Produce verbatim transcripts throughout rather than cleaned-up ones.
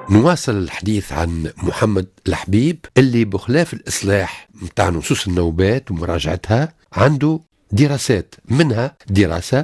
نواصل الحديث عن محمد الحبيب اللي بخلاف الإصلاح متاع نصوص النوبات ومراجعتها عنده دراسات، منها دراسة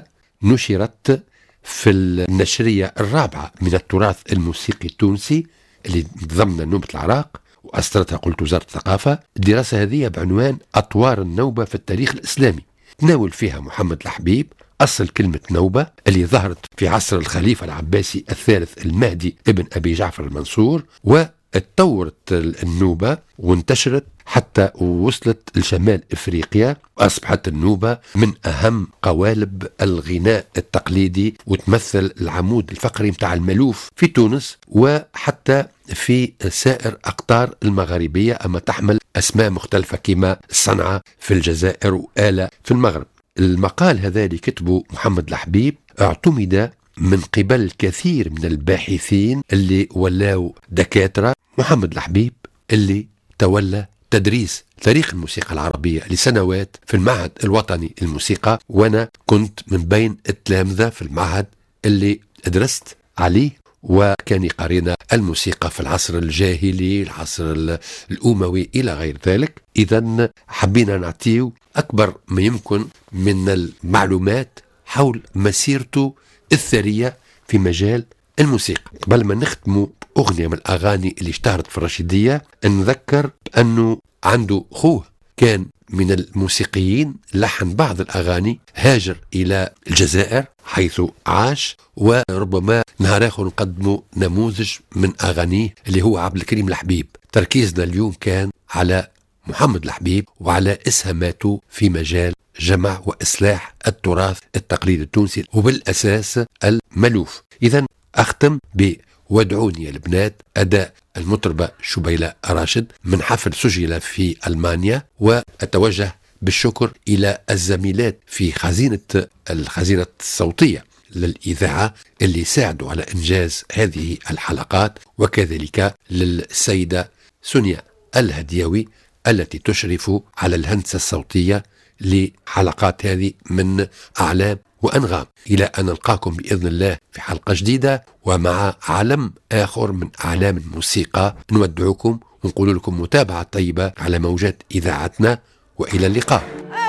نشرت في النشرية الرابعة من التراث الموسيقي التونسي اللي ضمن نوبة العراق وأصدرتها قلت وزارة الثقافة. الدراسة هذه بعنوان أطوار النوبة في التاريخ الإسلامي، تناول فيها محمد الحبيب أصل كلمة نوبة اللي ظهرت في عصر الخليفة العباسي الثالث المهدي ابن أبي جعفر المنصور، واتطورت النوبة وانتشرت حتى وصلت لشمال إفريقيا، وأصبحت النوبة من أهم قوالب الغناء التقليدي وتمثل العمود الفقري متاع الملوف في تونس وحتى في سائر أقطار المغاربية، أما تحمل أسماء مختلفة كما صنعاء في الجزائر وآلة في المغرب. المقال هذا اللي كتبه محمد الحبيب اعتمد من قبل الكثير من الباحثين اللي ولاو دكاترة. محمد الحبيب اللي تولى تدريس تاريخ الموسيقى العربية لسنوات في المعهد الوطني للموسيقى، وأنا كنت من بين التلامذة في المعهد اللي درست عليه، وكان يقارن الموسيقى في العصر الجاهلي، العصر الأموي إلى غير ذلك. إذن حبينا نعطيه أكبر ما يمكن من المعلومات حول مسيرته الثرية في مجال الموسيقى. قبل ما نختموا أغنية من الأغاني اللي اشتهرت في الرشيدية، نذكر أنه عنده أخوه كان من الموسيقيين، لحن بعض الأغاني، هاجر إلى الجزائر حيث عاش، وربما نهار آخر نقدموا نموذج من أغانيه اللي هو عبد الكريم الحبيب. تركيزنا اليوم كان على محمد الحبيب وعلى إسهاماته في مجال جمع وإصلاح التراث التقليدي التونسي وبالأساس الملوف. إذن أختم ب وادعوني يا البنات، أداء المطربة شبيلة راشد من حفل سجل في ألمانيا، وأتوجه بالشكر إلى الزميلات في خزينة الخزينة الصوتية للإذاعة اللي ساعدوا على إنجاز هذه الحلقات، وكذلك للسيدة سونيا الهديوي التي تشرف على الهندسة الصوتية لحلقات هذه من أعلام وأنغام. إلى أن نلقاكم بإذن الله في حلقة جديدة ومع علم آخر من أعلام الموسيقى. نودعكم ونقول لكم متابعة طيبة على موجات إذاعتنا، وإلى اللقاء.